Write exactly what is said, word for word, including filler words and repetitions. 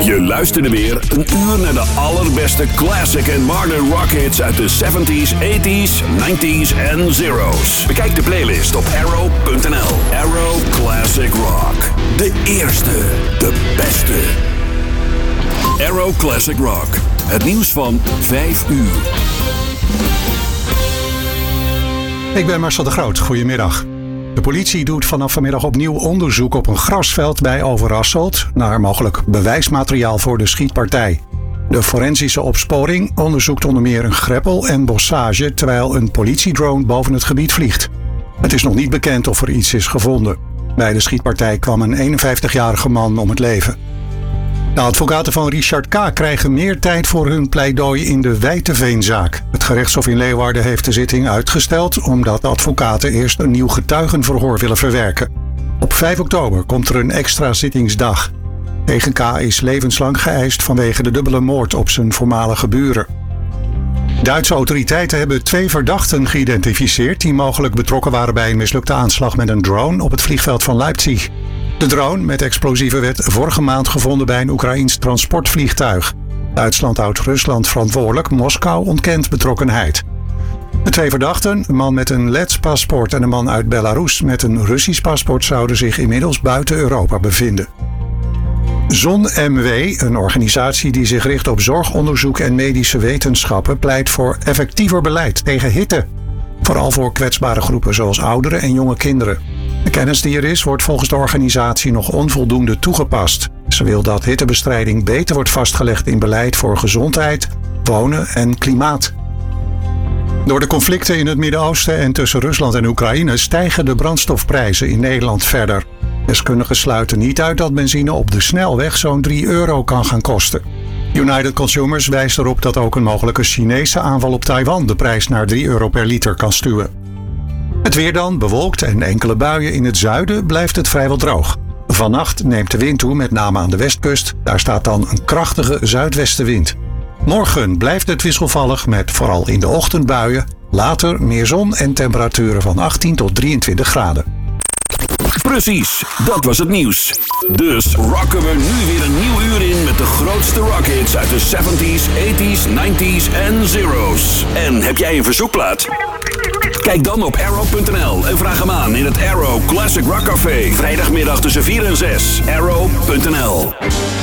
Je luisterde weer een uur naar de allerbeste classic en modern rock hits uit de zeventies, tachtiger, negentiger en zero's. Bekijk de playlist op arrow punt n l. Arrow Classic Rock. De eerste, de beste. Arrow Classic Rock. Het nieuws van vijf uur. Ik ben Marcel de Groot. Goedemiddag. De politie doet vanaf vanmiddag opnieuw onderzoek op een grasveld bij Overasselt naar mogelijk bewijsmateriaal voor de schietpartij. De forensische opsporing onderzoekt onder meer een greppel en bossage terwijl een politiedrone boven het gebied vliegt. Het is nog niet bekend of er iets is gevonden. Bij de schietpartij kwam een eenenvijftigjarige man om het leven. De advocaten van Richard K. krijgen meer tijd voor hun pleidooi in de Wijteveenzaak. Het gerechtshof in Leeuwarden heeft de zitting uitgesteld omdat de advocaten eerst een nieuw getuigenverhoor willen verwerken. Op vijf oktober komt er een extra zittingsdag. Tegen K. is levenslang geëist vanwege de dubbele moord op zijn voormalige buren. Duitse autoriteiten hebben twee verdachten geïdentificeerd die mogelijk betrokken waren bij een mislukte aanslag met een drone op het vliegveld van Leipzig. De drone met explosieven werd vorige maand gevonden bij een Oekraïns transportvliegtuig. Duitsland houdt Rusland verantwoordelijk, Moskou ontkent betrokkenheid. De twee verdachten, een man met een Lets paspoort en een man uit Belarus met een Russisch paspoort, zouden zich inmiddels buiten Europa bevinden. ZonMW, een organisatie die zich richt op zorgonderzoek en medische wetenschappen, pleit voor effectiever beleid tegen hitte. Vooral voor kwetsbare groepen zoals ouderen en jonge kinderen. De kennis die er is, wordt volgens de organisatie nog onvoldoende toegepast. Ze wil dat hittebestrijding beter wordt vastgelegd in beleid voor gezondheid, wonen en klimaat. Door de conflicten in het Midden-Oosten en tussen Rusland en Oekraïne stijgen de brandstofprijzen in Nederland verder. Deskundigen sluiten niet uit dat benzine op de snelweg zo'n drie euro kan gaan kosten. United Consumers wijst erop dat ook een mogelijke Chinese aanval op Taiwan de prijs naar drie euro per liter kan stuwen. Het weer dan, bewolkt en enkele buien in het zuiden, blijft het vrijwel droog. Vannacht neemt de wind toe, met name aan de westkust. Daar staat dan een krachtige zuidwestenwind. Morgen blijft het wisselvallig met vooral in de ochtend buien. Later meer zon en temperaturen van achttien tot drieëntwintig graden. Precies, dat was het nieuws. Dus rocken we nu weer een nieuw uur in met de grootste rockhits uit de zeventies, tachtiger, negentiger en zero's. En heb jij een verzoekplaat? Kijk dan op arrow punt n l en vraag hem aan in het Arrow Classic Rock Café. Vrijdagmiddag tussen vier en zes. arrow punt n l